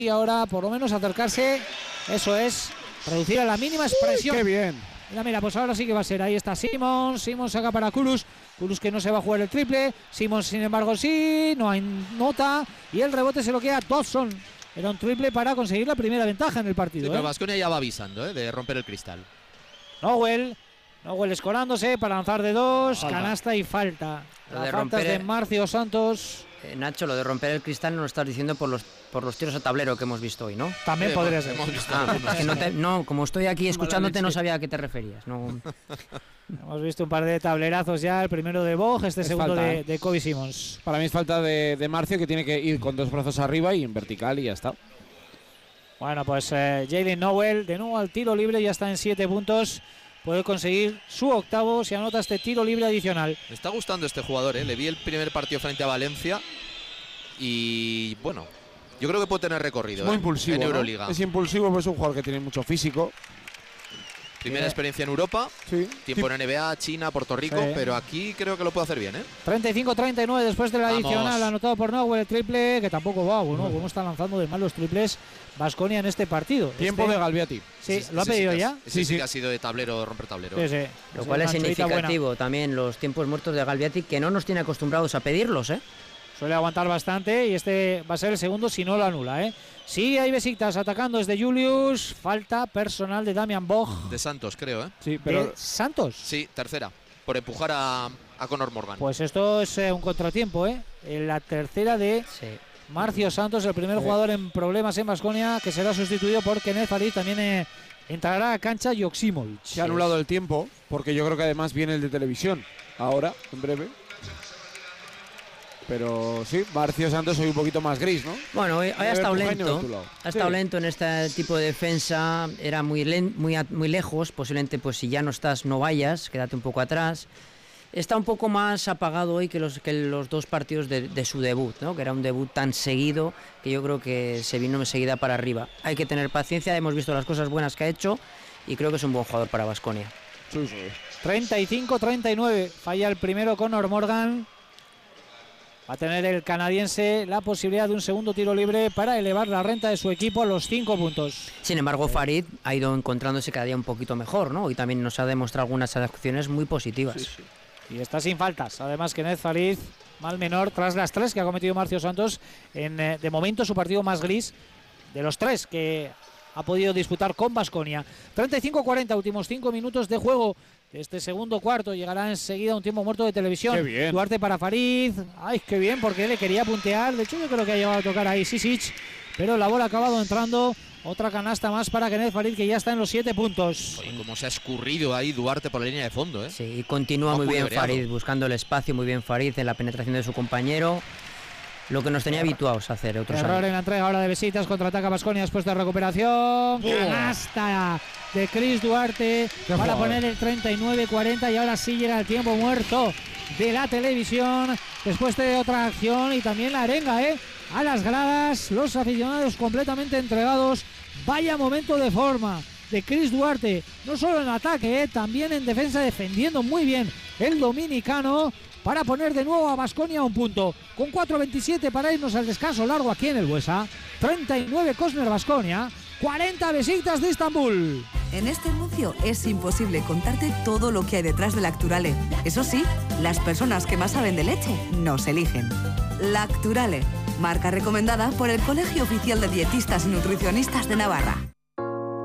y ahora por lo menos acercarse, eso es, reducir a la mínima expresión. ¡Qué bien! Mira, pues ahora sí que va a ser. Ahí está Simons saca para Kudus que no se va a jugar el triple. Simons, sin embargo, sí, no hay nota. Y el rebote se lo queda Dodson. Era un triple para conseguir la primera ventaja en el partido. Sí, pero Baskonia ya va avisando, de romper el cristal. Nowell escorándose para lanzar de dos, canasta y falta. La falta de Marcio Santos. Nacho, lo de romper el cristal no lo estás diciendo por los tiros a tablero que hemos visto hoy, ¿no? También podría ser. Es que como estoy aquí escuchándote no sabía a qué te referías. No. Hemos visto un par de tablerazos ya, el primero de Bog, segundo falta, de Kobe Simons. Para mí es falta de Marcio, que tiene que ir con dos brazos arriba y en vertical y ya está. Bueno, pues Jalen Nowell de nuevo al tiro libre, ya está en 7 puntos. Puede conseguir su octavo si anota este tiro libre adicional. Me está gustando este jugador, Le vi el primer partido frente a Valencia y bueno, yo creo que puede tener recorrido. Es muy impulsivo, en Euroliga. Es impulsivo, pero es un jugador que tiene mucho físico. Primera experiencia en Europa, sí. Tiempo en NBA, China, Puerto Rico, pero aquí creo que lo puede hacer bien, 35-39 después de la adicional, anotado por Nowell el triple, que tampoco va, cómo está lanzando de mal los triples Baskonia en este partido. Tiempo de Galbiati. Sí, ¿lo ha pedido ya? Sí, que ha sido de tablero, romper tablero. Sí. Lo cual es significativo buena. También los tiempos muertos de Galbiati, que no nos tiene acostumbrados a pedirlos, Suele aguantar bastante y este va a ser el segundo si no lo anula, Sí, hay Besiktas atacando desde Julius. Falta personal de Damian Bog. De Santos, creo, Sí, pero ¿De Santos? Sí, tercera. Por empujar a Conor Morgan. Pues esto es un contratiempo, La tercera de Marcio Santos, el primer jugador en problemas en Baskonia, que será sustituido por Kenneth Farid. También entrará a cancha Joksimovic. Se ha anulado el tiempo, porque yo creo que además viene el de televisión. Ahora, en breve. Pero sí, Marcio Santos hoy un poquito más gris, ¿no? Bueno, hoy ha estado lento. Ha estado lento en este tipo de defensa. Era muy lejos. Posiblemente, pues si ya no estás, no vayas. Quédate un poco atrás. Está un poco más apagado hoy que los dos partidos de su debut, ¿no? Que era un debut tan seguido que yo creo que se vino enseguida para arriba. Hay que tener paciencia. Hemos visto las cosas buenas que ha hecho y creo que es un buen jugador para Baskonia. Sí. 35-39. Falla el primero Conor Morgan. Va a tener el canadiense la posibilidad de un segundo tiro libre para elevar la renta de su equipo a los 5 puntos. Sin embargo, Farid ha ido encontrándose cada día un poquito mejor, ¿no? Y también nos ha demostrado algunas acciones muy positivas. Sí. Y está sin faltas. Además, Kenneth Farid, mal menor, tras las 3 que ha cometido Marcio Santos, de momento su partido más gris de los 3 que ha podido disputar con Baskonia. 35-40, últimos 5 minutos de juego. Este segundo cuarto llegará enseguida un tiempo muerto de televisión. Qué bien. Duarte para Farid. Ay, qué bien, porque le quería puntear. De hecho, yo creo que ha llegado a tocar ahí Sisic, pero la bola ha acabado entrando. Otra canasta más para Kenneth Farid, que ya está en los 7 puntos. Oye, cómo se ha escurrido ahí Duarte por la línea de fondo, Sí, y continúa muy bien Farid, buscando el espacio, muy bien Farid en la penetración de su compañero. Lo que nos tenía habituados a hacer otros Error años. en la entrega ahora de Besiktas, contraataca Baskonia después de recuperación. Canasta de Chris Duarte para poner el 39-40 y ahora sí llega el tiempo muerto de la televisión después de otra acción y también la arenga, a las gradas, los aficionados completamente entregados. Vaya momento de forma de Chris Duarte, no solo en ataque, también en defensa, defendiendo muy bien el dominicano, para poner de nuevo a Baskonia a un punto. Con 4:27 para irnos al descanso largo aquí en el Buesa. 39 Cosner Baskonia, 40 Besiktas de Estambul. En este anuncio es imposible contarte todo lo que hay detrás de Lacturale. Eso sí, las personas que más saben de leche nos eligen. Lacturale, marca recomendada por el Colegio Oficial de Dietistas y Nutricionistas de Navarra.